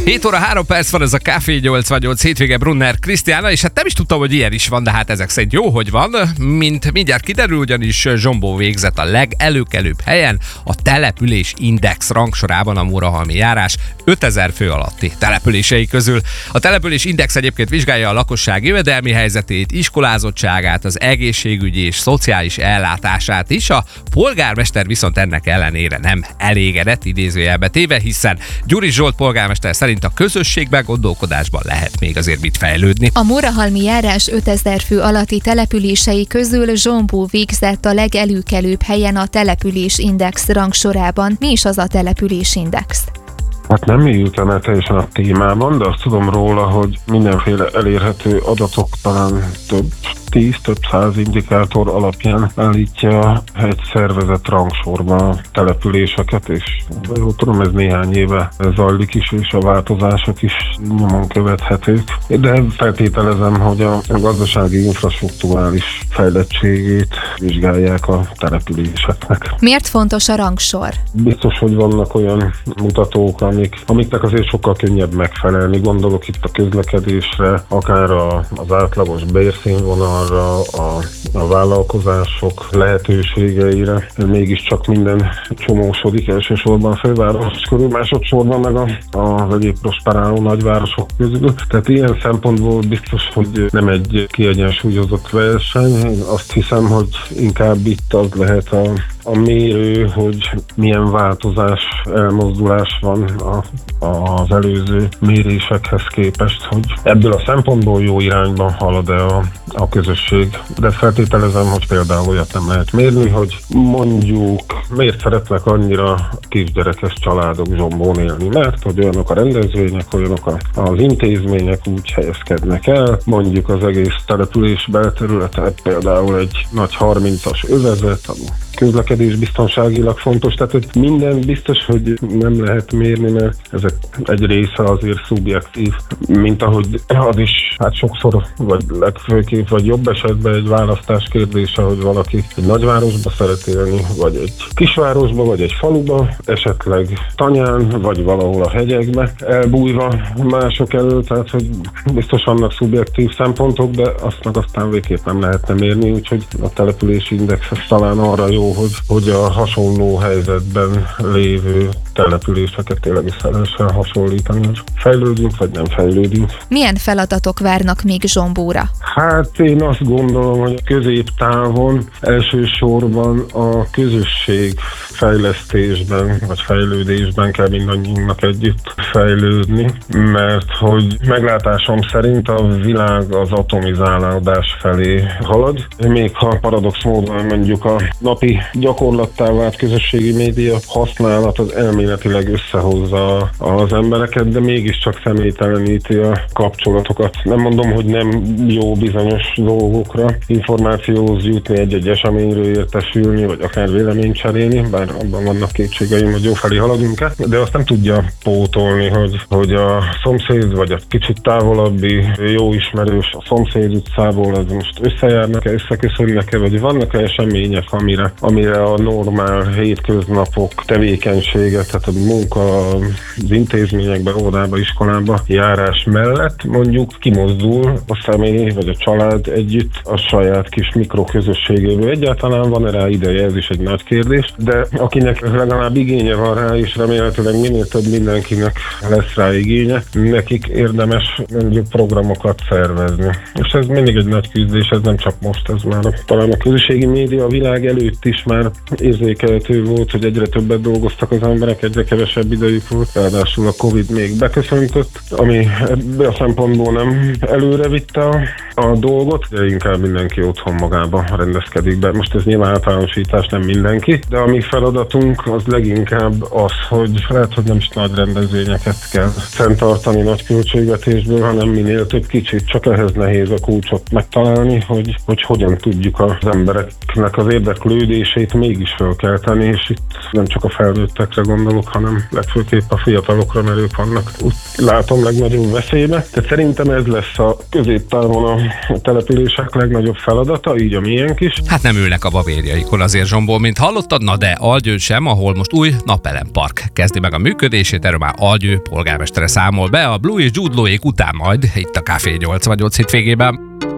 7 óra 3 perc van, ez a Café 88 hétvége Brunner Krisztiána, és hát nem is tudtam, hogy ilyen is van, de hát ezek szerint jó, hogy van. Mint mindjárt kiderül, ugyanis Zsombó végzett a legelőkelőbb helyen, a település index rangsorában a murahalmi járás 5000 fő alatti települései közül. A település index egyébként vizsgálja a lakosság jövedelmi helyzetét, iskolázottságát, az egészségügyi és szociális ellátását is. A polgármester viszont ennek ellenére nem elégedett, idézőjelbe téve, hiszen Gyuri Zsolt polgármester szerint a közösségben, gondolkodásban lehet még azért mit fejlődni. A murahalmi járás 5000 fő alatti települései közül Zsombó végzett a legelőkelőbb helyen a település index rangsorában. Mi is az a település index? Hát nem írtam el teljesen a témában, de azt tudom róla, hogy mindenféle elérhető adatok, talán több száz indikátor alapján állítja egy szervezet rangsorba a településeket, és jól tudom, ez néhány éve zajlik is, és a változások is nyomon követhetők. De feltételezem, hogy a gazdasági infrastrukturális fejlettségét vizsgálják a településeknek. Miért fontos a rangsor? Biztos, hogy vannak olyan mutatók, amiknek azért sokkal könnyebb megfelelni. Gondolok itt a közlekedésre, akár az átlagos bérszínvonalra, a vállalkozások lehetőségeire. Mégiscsak minden csomósodik, elsősorban a főváros körül, másodszorban meg az egyéb prosperáló nagyvárosok közül. Tehát ilyen szempontból biztos, hogy nem egy kiegyensúlyozott verseny. Én azt hiszem, hogy inkább itt az lehet a mérő, hogy milyen változás, elmozdulás van az előző mérésekhez képest, hogy ebből a szempontból jó irányban halad-e a közösség. De feltételezem, hogy például olyat nem lehet mérni, hogy mondjuk miért szeretnek annyira kisgyerekes családok Zsombón élni, mert hogy olyanok a rendezvények, olyanok az intézmények úgy helyezkednek el, mondjuk az egész település belterülete, például egy nagy 30-as övezet, közlekedés biztonságilag fontos, tehát hogy minden biztos, hogy nem lehet mérni, mert ezek egy része azért szubjektív, mint ahogy az is, hát sokszor, vagy legfőképp, vagy jobb esetben egy választás kérdése, hogy valaki egy nagyvárosba szeret élni, vagy egy kisvárosba, vagy egy faluba, esetleg tanyán, vagy valahol a hegyekbe elbújva mások elől, tehát hogy biztos vannak szubjektív szempontok, de azt meg aztán végképp nem lehetne mérni, úgyhogy a települési index talán arra jó, hogy a hasonló helyzetben lévő településeket tényleg össze lehessen hasonlítani, hogy fejlődünk, vagy nem fejlődünk. Milyen feladatok várnak még Zsombóra? Hát én azt gondolom, hogy középtávon elsősorban a közösség fejlesztésben, vagy fejlődésben kell mindannyiunknak együtt fejlődni, mert hogy meglátásom szerint a világ az atomizálódás felé halad. Még ha paradox módon mondjuk a napi gyakorlattá vált közösségi média használat az elméletileg összehozza az embereket, de mégiscsak személyteleníti a kapcsolatokat. Nem mondom, hogy nem jó bizonyos dolgokra információhoz jutni, egy-egy eseményről értesülni, vagy akár véleményt cserélni, bár abban vannak kétségeim, hogy jó felé haladunk-e, de azt nem tudja pótolni, hogy a szomszéd, vagy a kicsit távolabbi jó ismerős a szomszéd utcából, az most összejárnak-e, összeköszönnek-e, vagy vannak-e események, amire a normál hétköznapok tevékenysége, tehát a munka az intézményekben, óvodába, iskolába járás mellett mondjuk kimozdul a személy vagy a család együtt a saját kis mikroközösségéből. Egyáltalán van rá ideje, ez is egy nagy kérdés, de akinek legalább igénye van rá, és remélhetőleg minél több mindenkinek lesz rá igénye, nekik érdemes mondjuk programokat szervezni. És ez mindig egy nagy küzdés, ez nem csak most, ez már talán a közösségi média a világ előtt is már érzékelhető volt, hogy egyre többet dolgoztak az emberek, egyre kevesebb idejük volt, ráadásul a Covid még beköszöntött, ami ebből a szempontból nem előre vitte a dolgot, de inkább mindenki otthon magába rendezkedik be. Most ez nyilván általánosítás, nem mindenki, de a mi feladatunk az leginkább az, hogy lehet, hogy nem is nagy rendezvényeket kell fenntartani nagy költségvetésből, hanem minél több kicsit, csak ehhez nehéz a kulcsot megtalálni, hogy hogyan tudjuk az embereknek az érdeklődését mégis felkelteni, és itt nem csak a felnőttekre gondolok. középtávonok, hanem legfőképp a fiatalokra, mert ők vannak, úgy látom, legnagyobb veszélybe. Tehát szerintem ez lesz a középtávon a települések legnagyobb feladata, így a miénk is. Hát nem ülnek a babérjaikon azért, Zsombó, mint hallottad, na de Algyőn sem, ahol most új napelempark kezdi meg a működését, erről már Algyő polgármestere számol be a Blue és Jude Lóék után majd itt a Café 88 hétvégében.